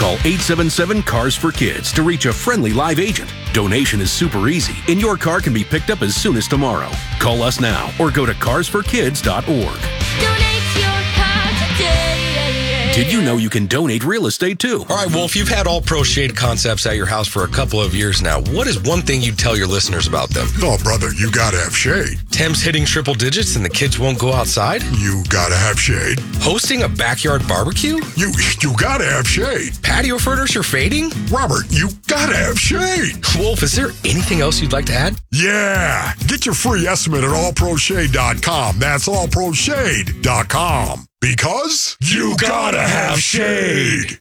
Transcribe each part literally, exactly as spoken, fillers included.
Call eight seven seven, C A R S for Kids to reach a friendly live agent. Donation is super easy, and your car can be picked up as soon as tomorrow. Call us now or go to cars for kids dot org. Donate your car today. Did you know you can donate real estate too? All right, well, if you've had All Pro Shade concepts at your house for a couple of years now, what is one thing you'd tell your listeners about them? Oh, brother, you gotta have shade. Tim's hitting triple digits and the kids won't go outside? You gotta have shade. Hosting a backyard barbecue? You you gotta have shade. Patio furniture fading? Robert, you gotta have shade. Wolf, is there anything else you'd like to add? Yeah, get your free estimate at all pro shade dot com. That's all pro shade dot com. Because you gotta have shade.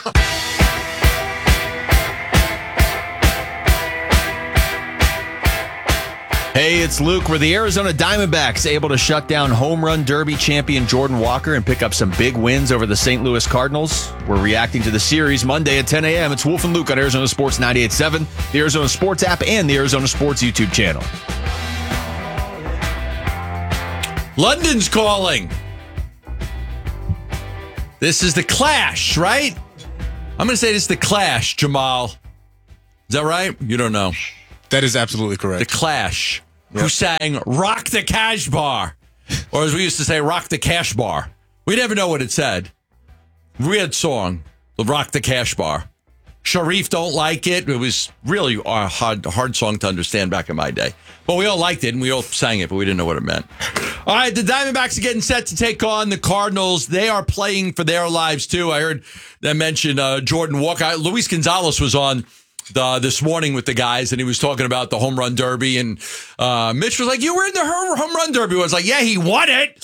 Hey, it's Luke. Were the Arizona Diamondbacks able to shut down home run derby champion Jordan Walker and pick up some big wins over the Saint Louis Cardinals? We're reacting to the series Monday at ten a.m. It's Wolf and Luke on Arizona Sports ninety-eight point seven, the Arizona Sports app, and the Arizona Sports YouTube channel. London's calling. This is the Clash, right? I'm going to say this is the Clash, Jamal. Is that right? You don't know. That is absolutely correct. The Clash, yep. Who sang Rock the Cash Bar. Or as we used to say, Rock the Cash Bar. We never know what it said. Weird song, the Rock the Cash Bar. Sharif don't like it. It was really a hard, hard song to understand back in my day. But we all liked it, and we all sang it, but we didn't know what it meant. All right, the Diamondbacks are getting set to take on the Cardinals. They are playing for their lives, too. I heard them mention uh, Jordan Walker. Luis Gonzalez was on the, this morning with the guys, and he was talking about the home run derby. And uh, Mitch was like, you were in the home run derby. I was like, yeah, he won it.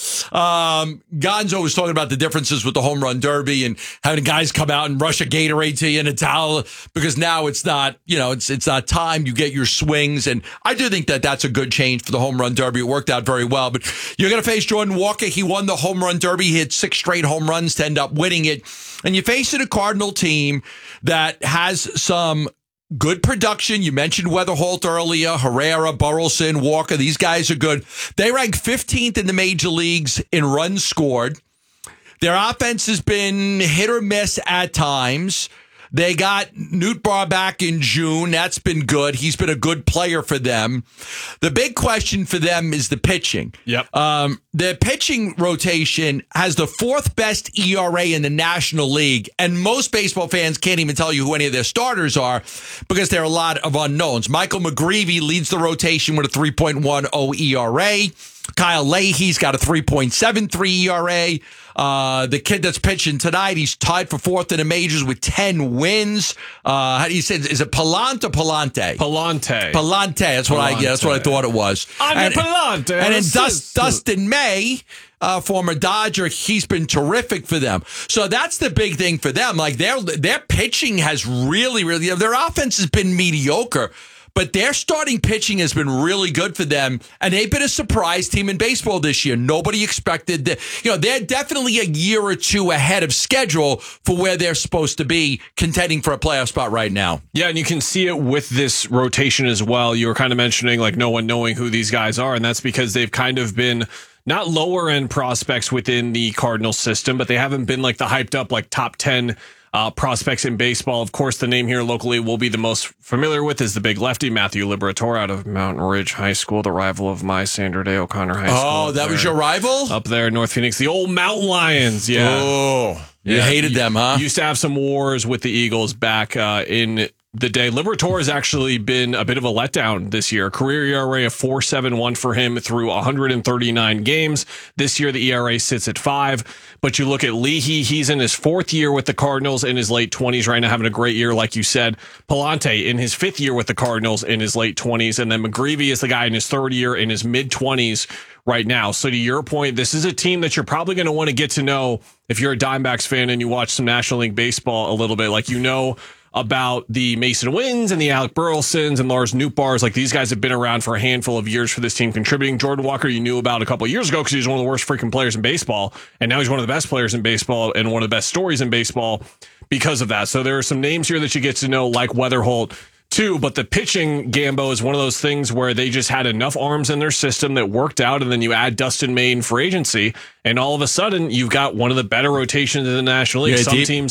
Um, Gonzo was talking about the differences with the home run derby and having guys come out and rush a Gatorade to you in a towel, because now it's not, you know, it's it's not time. You get your swings. And I do think that that's a good change for the home run derby. It worked out very well. But you're going to face Jordan Walker. He won the home run derby. He hit six straight home runs to end up winning it. And you're facing a Cardinal team that has some good production. You mentioned Weatherholt earlier, Herrera, Burleson, Walker. These guys are good. They rank fifteenth in the major leagues in runs scored. Their offense has been hit or miss at times. They got Nootbaar back in June. That's been good. He's been a good player for them. The big question for them is the pitching. Yep. Um, their pitching rotation has the fourth best E R A in the National League, and most baseball fans can't even tell you who any of their starters are because there are a lot of unknowns. Michael McGreevy leads the rotation with a three point one oh E R A. Kyle Leahy's got a three point seven three E R A. Uh, the kid that's pitching tonight, he's tied for fourth in the majors with ten wins. Uh, how do you say it? Is it Palante or Palante? Palante. Palante. That's what Palante. I. Yeah, that's what I thought it was. I'm and, Palante. And then Dust, Dustin May, uh, former Dodger, he's been terrific for them. So that's the big thing for them. Like their their pitching has really, really. You know, their offense has been mediocre. But their starting pitching has been really good for them, and they've been a surprise team in baseball this year. Nobody expected that. You know, they're definitely a year or two ahead of schedule for where they're supposed to be, contending for a playoff spot right now. Yeah, and you can see it with this rotation as well. You were kind of mentioning like no one knowing who these guys are, and that's because they've kind of been not lower end prospects within the Cardinals system, but they haven't been like the hyped up like top ten Uh, prospects in baseball. Of course, the name here locally we'll be the most familiar with is the big lefty, Matthew Liberatore out of Mountain Ridge High School, the rival of my Sandra Day O'Connor High School. Oh, that was your rival? Up there in North Phoenix. The old Mountain Lions. Yeah. Oh, you yeah. hated them, huh? Used to have some wars with the Eagles back uh, in the day. Liberatore has actually been a bit of a letdown this year. Career E R A of four point seven one for him through one hundred thirty-nine games. This year, the E R A sits at five. But you look at Leahy, he's in his fourth year with the Cardinals in his late twenties right now, having a great year, like you said. Palante in his fifth year with the Cardinals in his late twenties. And then McGreevy is the guy in his third year in his mid-twenties right now. So to your point, this is a team that you're probably going to want to get to know if you're a Diamondbacks fan and you watch some National League baseball a little bit. Like, you know about the Mason Wins and the Alec Burlesons and Lars Nootbaars. Like, these guys have been around for a handful of years for this team contributing. Jordan Walker, you knew about a couple of years ago because he was one of the worst freaking players in baseball. And now he's one of the best players in baseball and one of the best stories in baseball because of that. So there are some names here that you get to know, like Weatherholt too. But the pitching, Gambo, is one of those things where they just had enough arms in their system that worked out. And then you add Dustin May in free agency, and all of a sudden you've got one of the better rotations in the National League. Yeah, some deep. teams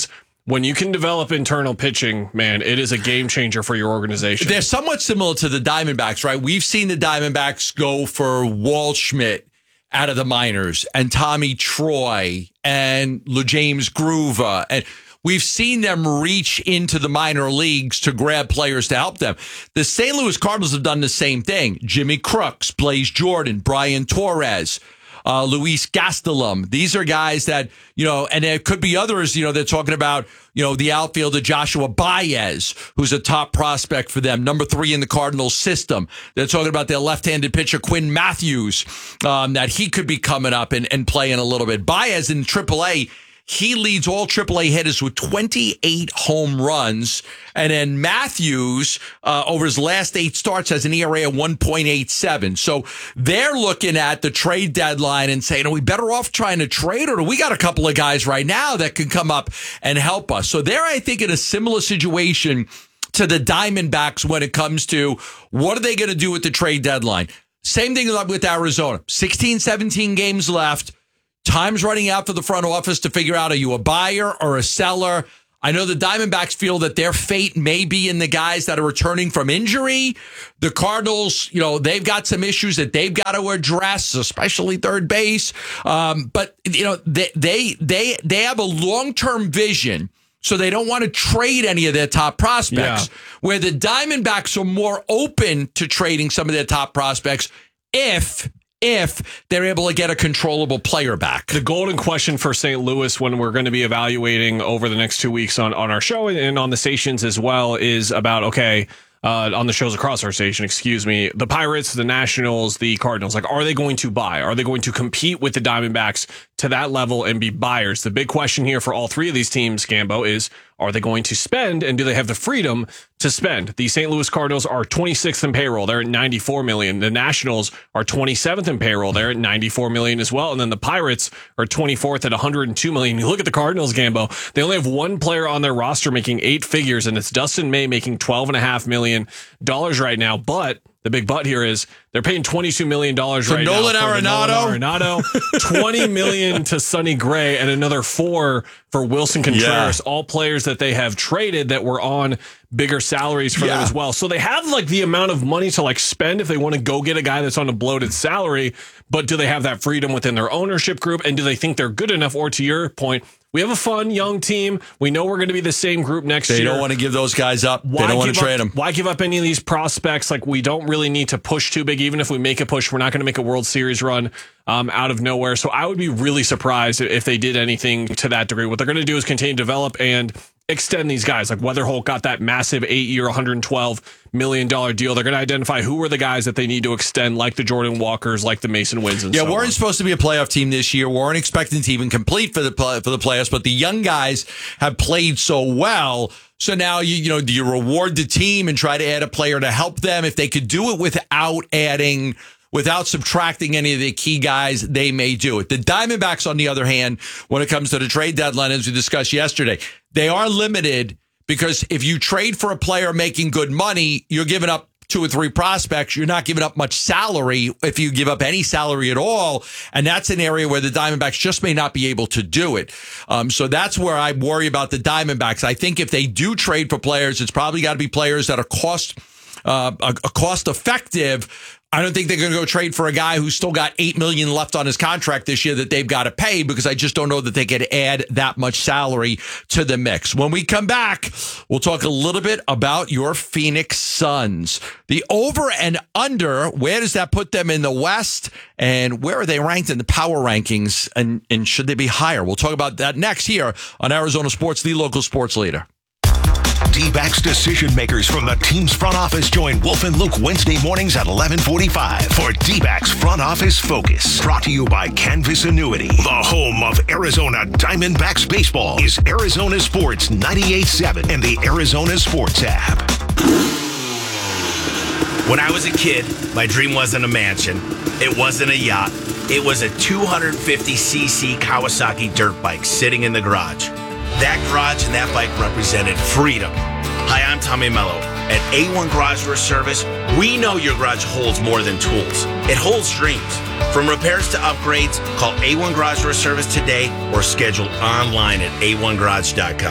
when you can develop internal pitching, man, it is a game changer for your organization. They're somewhat similar to the Diamondbacks, right? We've seen the Diamondbacks go for Waldschmidt out of the minors and Tommy Troy and LeJames Groover. And we've seen them reach into the minor leagues to grab players to help them. The Saint Louis Cardinals have done the same thing. Jimmy Crooks, Blaze Jordan, Brian Torres, Uh, Luis Gastelum. These are guys that, you know, and there could be others, you know, they're talking about, you know, the outfielder Joshua Baez, who's a top prospect for them, number three in the Cardinals system. They're talking about their left-handed pitcher, Quinn Matthews, um, that he could be coming up and, and playing a little bit. Baez in triple A, he leads all triple A hitters with twenty-eight home runs. And then Matthews, uh, over his last eight starts, has an E R A of one point eight seven. So they're looking at the trade deadline and saying, are we better off trying to trade, or do we got a couple of guys right now that can come up and help us? So they're, I think, in a similar situation to the Diamondbacks when it comes to what are they going to do with the trade deadline. Same thing with Arizona. sixteen, seventeen games left. Time's running out for the front office to figure out, are you a buyer or a seller? I know the Diamondbacks feel that their fate may be in the guys that are returning from injury. The Cardinals, you know, they've got some issues that they've got to address, especially third base. Um, but, you know, they, they, they, they have a long-term vision, so they don't want to trade any of their top prospects, yeah. Where the Diamondbacks are more open to trading some of their top prospects if... if they're able to get a controllable player back. The golden question for Saint Louis when we're going to be evaluating over the next two weeks on, on our show and on the stations as well is about, okay, uh, on the shows across our station, excuse me, the Pirates, the Nationals, the Cardinals, like, are they going to buy? Are they going to compete with the Diamondbacks to that level and be buyers? The big question here for all three of these teams, Gambo, is are they going to spend, and do they have the freedom to spend? The Saint Louis Cardinals are twenty-sixth in payroll. They're at ninety-four million dollars. The Nationals are twenty-seventh in payroll. They're at ninety-four million dollars as well. And then the Pirates are twenty-fourth at one hundred two million dollars. You look at the Cardinals, Gambo, they only have one player on their roster making eight figures, and it's Dustin May making twelve point five million dollars right now. But the big but here is they're paying twenty-two million dollars right Nolan now for Arenado. Nolan Arenado, twenty million dollars to Sonny Gray, and another four for Wilson Contreras, yeah. All players that they have traded that were on bigger salaries for yeah. them as well. So they have like the amount of money to like spend if they want to go get a guy that's on a bloated salary, but do they have that freedom within their ownership group? And do they think they're good enough? Or to your point, we have a fun young team. We know we're going to be the same group next they year. They don't want to give those guys up. Why they don't want to trade them. Why give up any of these prospects? Like, we don't really need to push too big. Even if we make a push, we're not going to make a World Series run um, out of nowhere. So I would be really surprised if they did anything to that degree. What they're going to do is continue to develop and extend these guys. Like Weatherholt got that massive eight-year, one hundred twelve million dollars deal. They're going to identify who are the guys that they need to extend, like the Jordan Walkers, like the Mason Wins. And yeah, so weren't on. supposed to be a playoff team this year. Weren't expecting to even complete for the play, for the playoffs, but the young guys have played so well. So now you you know do you reward the team and try to add a player to help them? If they could do it without adding. Without subtracting any of the key guys, they may do it. The Diamondbacks, on the other hand, when it comes to the trade deadline, as we discussed yesterday, they are limited because if you trade for a player making good money, you're giving up two or three prospects. You're not giving up much salary if you give up any salary at all. And that's an area where the Diamondbacks just may not be able to do it. Um, so that's where I worry about the Diamondbacks. I think if they do trade for players, it's probably got to be players that are cost, uh, a, a cost effective. I don't think they're going to go trade for a guy who's still got eight million dollars left on his contract this year that they've got to pay, because I just don't know that they could add that much salary to the mix. When we come back, we'll talk a little bit about your Phoenix Suns. The over and under, where does that put them in the West? And where are they ranked in the power rankings? And, and should they be higher? We'll talk about that next here on Arizona Sports, the local sports leader. D-backs decision makers from the team's front office join Wolf and Luke Wednesday mornings at eleven forty-five for D-backs Front Office Focus. Brought to you by Canvas Annuity. The home of Arizona Diamondbacks baseball is Arizona Sports ninety-eight point seven and the Arizona Sports app. When I was a kid, my dream wasn't a mansion. It wasn't a yacht. It was a two hundred fifty c c Kawasaki dirt bike sitting in the garage. That garage and that bike represented freedom. Hi, I'm Tommy Mello. At A one Garage Door Service, we know your garage holds more than tools. It holds dreams. From repairs to upgrades, call A one Garage Door Service today or schedule online at A one garage dot com.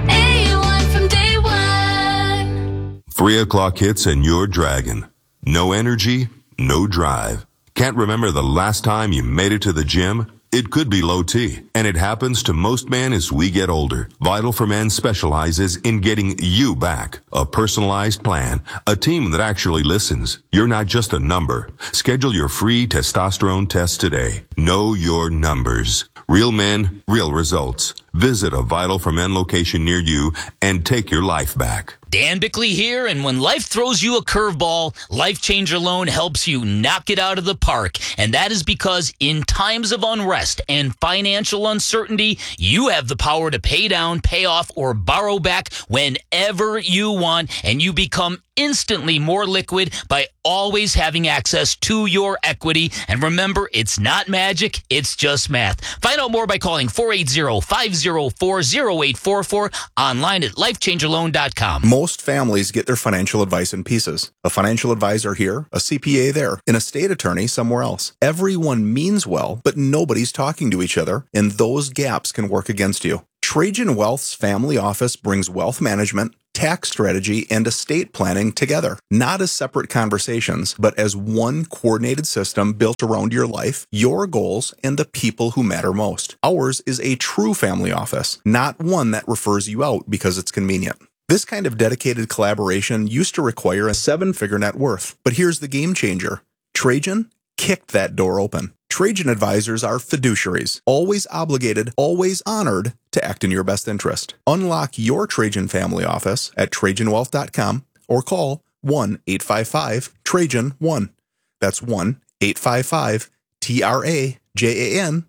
A one from day one. Three o'clock hits and you're dragging. No energy, no drive. Can't remember the last time you made it to the gym? It could be low T, and it happens to most men as we get older. Vital for Men specializes in getting you back. A personalized plan, a team that actually listens. You're not just a number. Schedule your free testosterone test today. Know your numbers. Real men, real results. Visit a Vital for Men location near you and take your life back. Dan Bickley here, and when life throws you a curveball, Life Changer Loan helps you knock it out of the park. And that is because in times of unrest and financial uncertainty, you have the power to pay down, pay off, or borrow back whenever you want, and you become instantly more liquid by always having access to your equity. And remember, it's not magic, it's just math. Find out more by calling four eight zero, five zero four, zero eight four four, online at life changer loan dot com. Most families get their financial advice in pieces. A financial advisor here, a C P A there, an estate attorney somewhere else. Everyone means well, but nobody's talking to each other, and those gaps can work against you. Trajan Wealth's family office brings wealth management, tax strategy, and estate planning together, not as separate conversations, but as one coordinated system built around your life, your goals, and the people who matter most. Ours is a true family office, not one that refers you out because it's convenient. This kind of dedicated collaboration used to require a seven-figure net worth, but here's the game changer. Trajan kicked that door open. Trajan advisors are fiduciaries, always obligated, always honored to act in your best interest. Unlock your Trajan family office at trajan wealth dot com or call one eight five five Trajan one. That's one eight five five T R A J A N